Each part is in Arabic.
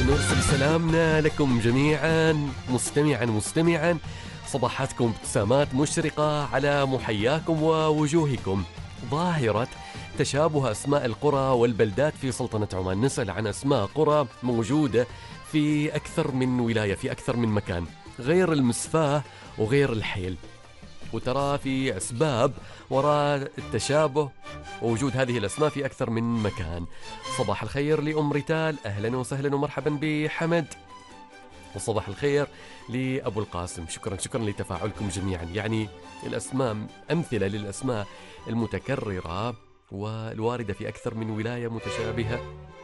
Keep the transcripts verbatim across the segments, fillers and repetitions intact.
نرسل سلامنا لكم جميعا مستمعا مستمعا. صباحاتكم ابتسامات مشرقة على محياكم ووجوهكم. ظاهرة تشابه أسماء القرى والبلدات في سلطنة عمان. نسأل عن أسماء قرى موجودة في أكثر من ولاية، في أكثر من مكان، غير المسفاه وغير الحيل. وترى في أسباب وراء التشابه ووجود هذه الأسماء في أكثر من مكان. صباح الخير لأم ريتال، أهلا وسهلا ومرحبا بحمد. وصباح الخير لأبو القاسم. شكرا شكرا لتفاعلكم جميعا. يعني الأسماء أمثلة للأسماء المتكررة والواردة في أكثر من ولاية متشابهة.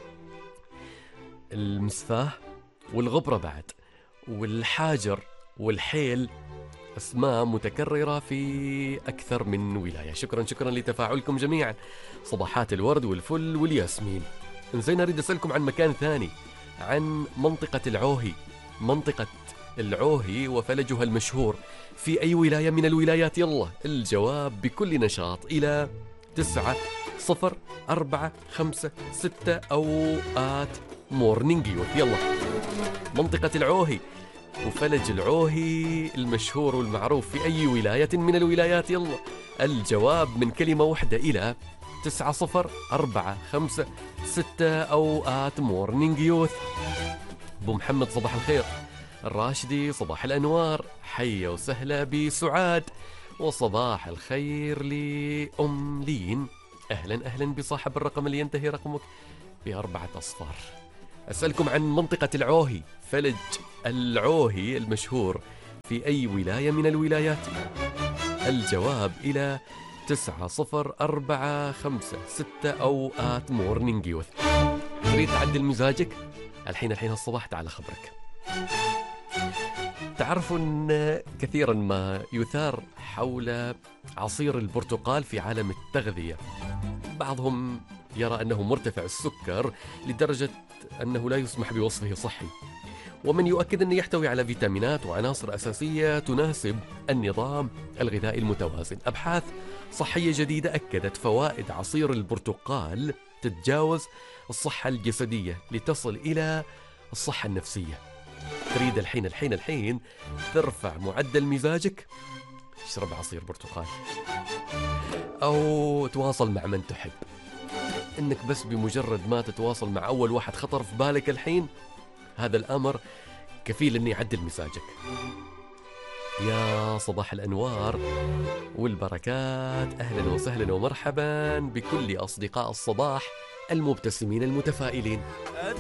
المسفاه والغبرة بعد والحاجر والحيل أسماء متكررة في أكثر من ولاية. شكرا شكرا لتفاعلكم جميعا. صباحات الورد والفل والياسمين. إنزين أريد أسألكم عن مكان ثاني، عن منطقة العوهي. منطقة العوهي وفلجها المشهور في أي ولاية من الولايات؟ يلا الجواب بكل نشاط إلى تسعة صفر أربعة خمسة ستة أو آت مورنينج يوث. يلا منطقة العوهي وفلج العوهي المشهور والمعروف في أي ولاية من الولايات؟ يلا الجواب من كلمة واحدة إلى تسعة صفر أربعة خمسة ستة أو آت مورنينج يوث. أبو محمد صباح الخير. الراشدي صباح الأنوار، حيا وسهلا بسعاد. وصباح الخير لأم لين، أهلا أهلا بصاحب الرقم اللي ينتهي رقمك بأربعة أصفار. أسألكم عن منطقة العوهي، فلج العوهي المشهور في أي ولاية من الولايات؟ الجواب إلى تسعة صفر أربعة خمسة ستة أو آت مورنينج يوث. تريد تعدل مزاجك؟ الحين الحين الصباح تعال خبرك. تعرفوا أن كثيرا ما يثار حول عصير البرتقال في عالم التغذية. بعضهم يرى أنه مرتفع السكر لدرجة أنه لا يسمح بوصفه صحي، ومن يؤكد أنه يحتوي على فيتامينات وعناصر أساسية تناسب النظام الغذائي المتوازن. أبحاث صحية جديدة أكدت فوائد عصير البرتقال تتجاوز الصحة الجسدية لتصل إلى الصحة النفسية. تريد الحين الحين الحين ترفع معدل مزاجك؟ اشرب عصير برتقال أو تواصل مع من تحب. إنك بس بمجرد ما تتواصل مع أول واحد خطر في بالك الحين، هذا الأمر كفيل إني يعدل مزاجك. يا صباح الأنوار والبركات، أهلا وسهلا ومرحبا بكل أصدقاء الصباح المبتسمين المتفائلين.